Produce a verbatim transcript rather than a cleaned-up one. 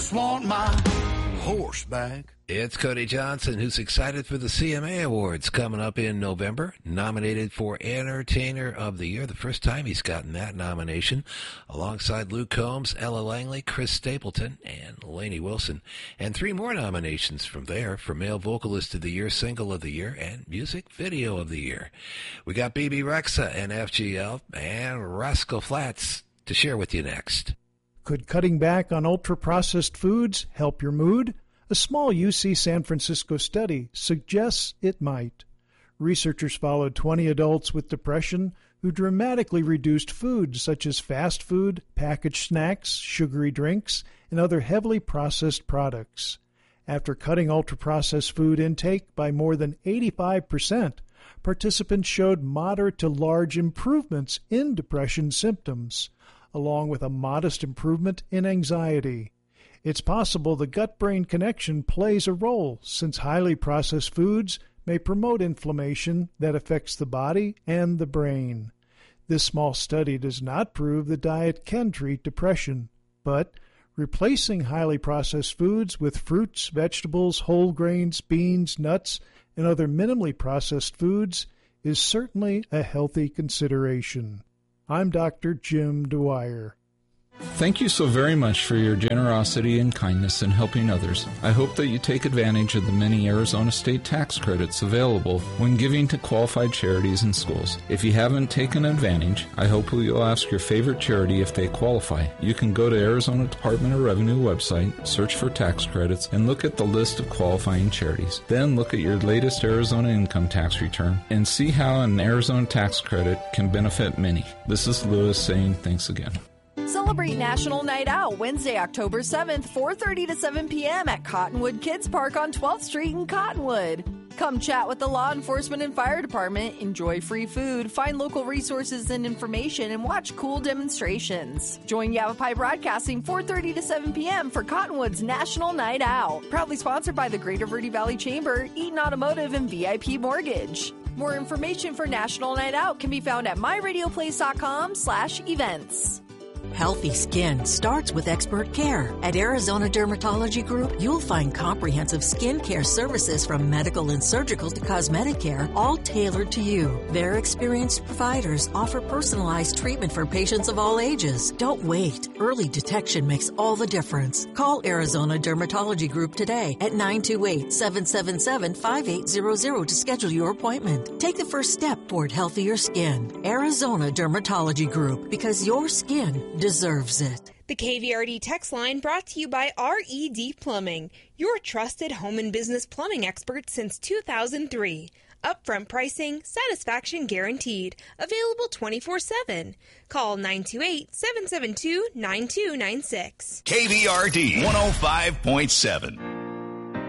just want my horse back. It's Cody Johnson, who's excited for the C M A Awards coming up in November. Nominated for Entertainer of the Year, the first time he's gotten that nomination, alongside Luke Combs, Ella Langley, Chris Stapleton, and Lainey Wilson. And three more nominations from there for Male Vocalist of the Year, Single of the Year, and Music Video of the Year. We got B B Rexa and F G L and Rascal Flatts to share with you next. Could cutting back on ultra-processed foods help your mood? A small U C San Francisco study suggests it might. Researchers followed twenty adults with depression who dramatically reduced foods such as fast food, packaged snacks, sugary drinks, and other heavily processed products. After cutting ultra-processed food intake by more than eighty-five percent, participants showed moderate to large improvements in depression symptoms, along with a modest improvement in anxiety. It's possible the gut-brain connection plays a role, since highly processed foods may promote inflammation that affects the body and the brain. This small study does not prove the diet can treat depression, but replacing highly processed foods with fruits, vegetables, whole grains, beans, nuts, and other minimally processed foods is certainly a healthy consideration. I'm Doctor Jim Dwyer. Thank you so very much for your generosity and kindness in helping others. I hope that you take advantage of the many Arizona state tax credits available when giving to qualified charities and schools. If you haven't taken advantage, I hope you'll ask your favorite charity if they qualify. You can go to Arizona Department of Revenue website, search for tax credits, and look at the list of qualifying charities. Then look at your latest Arizona income tax return and see how an Arizona tax credit can benefit many. This is Lewis saying thanks again. Celebrate National Night Out Wednesday, October seventh, four thirty to seven p.m. at Cottonwood Kids Park on twelfth Street in Cottonwood. Come chat with the law enforcement and fire department, enjoy free food, find local resources and information, and watch cool demonstrations. Join Yavapai Broadcasting four thirty to seven p.m. for Cottonwood's National Night Out. Proudly sponsored by the Greater Verde Valley Chamber, Eaton Automotive, and V I P Mortgage. More information for National Night Out can be found at my radio place dot com slash events. Healthy skin starts with expert care. At Arizona Dermatology Group, you'll find comprehensive skin care services from medical and surgical to cosmetic care, all tailored to you. Their experienced providers offer personalized treatment for patients of all ages. Don't wait. Early detection makes all the difference. Call Arizona Dermatology Group today at nine two eight, seven seven seven, five eight zero zero to schedule your appointment. Take the first step toward healthier skin. Arizona Dermatology Group, because your skin deserves it. The K V R D text line brought to you by R E D Plumbing, your trusted home and business plumbing expert since two thousand three. Upfront pricing, satisfaction guaranteed. Available twenty-four seven. Call nine two eight, seven seven two, nine two nine six. K V R D one oh five point seven.